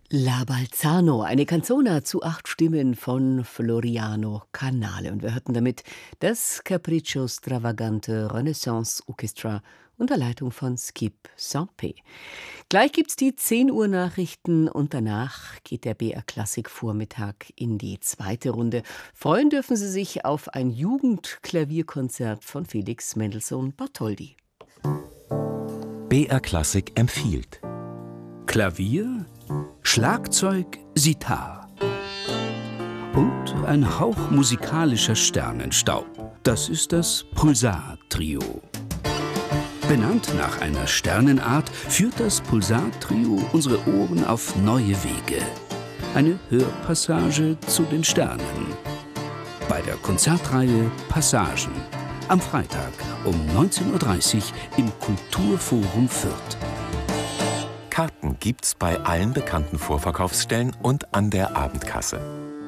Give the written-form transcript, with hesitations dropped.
La Balzano, eine Canzona zu 8 Stimmen von Floriano Canale. Und wir hörten damit das Capriccio Stravagante Renaissance Orchestra unter Leitung von Skip Saint-Pé. Gleich gibt's die 10 Uhr Nachrichten und danach geht der BR Klassik Vormittag in die zweite Runde. Freuen dürfen Sie sich auf ein Jugendklavierkonzert von Felix Mendelssohn Bartholdy. BR Klassik empfiehlt Klavier, Schlagzeug, Sitar und ein Hauch musikalischer Sternenstaub. Das ist das Pulsar-Trio. Benannt nach einer Sternenart führt das Pulsar-Trio unsere Ohren auf neue Wege. Eine Hörpassage zu den Sternen. Bei der Konzertreihe Passagen. Am Freitag um 19:30 Uhr im Kulturforum Fürth. Karten gibt's bei allen bekannten Vorverkaufsstellen und an der Abendkasse.